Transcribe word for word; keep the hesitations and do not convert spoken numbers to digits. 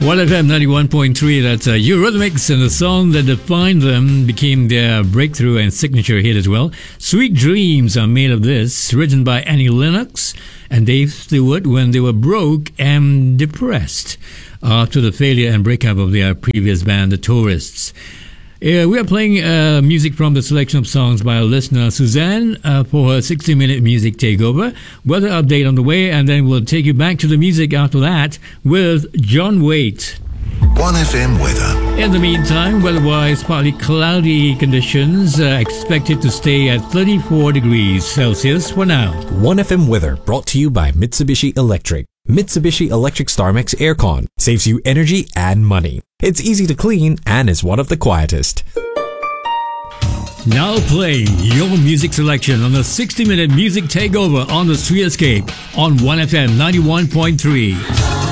one F M ninety-one point three, that's uh, Eurythmics, and the song that defined them became their breakthrough and signature hit as well. Sweet Dreams are made of this, written by Annie Lennox and Dave Stewart when they were broke and depressed after the failure and breakup of their previous band, The Tourists. Uh, we are playing uh, music from the selection of songs by our listener Suzanne uh, for her sixty minute music takeover. Weather update on the way, and then we'll take you back to the music after that with John Waite. one F M weather. In the meantime, weather-wise, partly cloudy conditions uh, expected to stay at thirty-four degrees Celsius for now. one F M weather brought to you by Mitsubishi Electric. Mitsubishi Electric StarMax Aircon saves you energy and money. It's easy to clean and is one of the quietest. Now playing your music selection on the sixty minute music takeover on the Street Escape on one F M ninety-one point three.